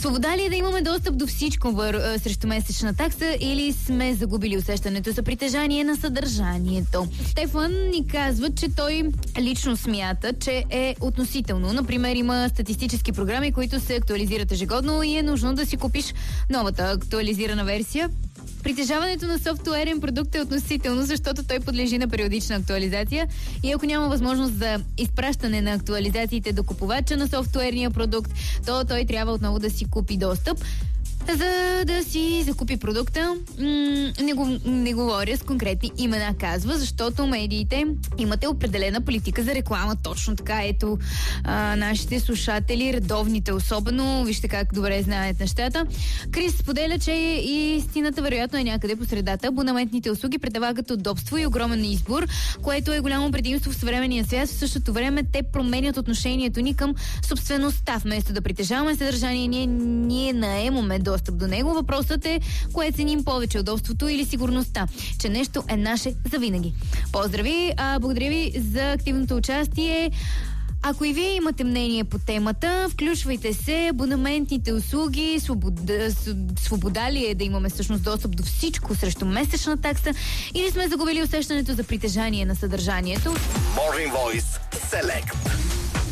Свобода ли е да имаме достъп до всичко срещу месечна такса, или сме загубили усещането за притежание на съдържанието? Стефан ни казва, че той лично смята, че е относително. Например, има статистически програми, които се актуализират ежегодно и е нужно да си купиш новата актуализирана версия. Притежаването на софтуерен продукт е относително, защото той подлежи на периодична актуализация и ако няма възможност за изпращане на актуализациите до купувача на софтуерния продукт, то той трябва отново да си купи достъп. За да си закупи продукта, не говоря с конкретни имена, казва, защото медиите имате определена политика за реклама. Точно така, ето, нашите слушатели, редовните особено, вижте как добре знаят нещата. Крис споделя, че истината вероятно е някъде по средата. Абонаментните услуги предлагат удобство и огромен избор, което е голямо предимство в съвременния свят. В същото време те променят отношението ни към собствеността. Вместо да притежаваме съдържание, ние наемаме достъп до него. Въпросът е, кое ценим повече, удобството или сигурността, че нещо е наше завинаги. Поздрави, благодаря ви за активното участие. Ако и вие имате мнение по темата, включвайте се. Абонаментните услуги, свобода ли е да имаме всъщност достъп до всичко срещу месечна такса, или сме загубили усещането за притежание на съдържанието? Morning Voice Select.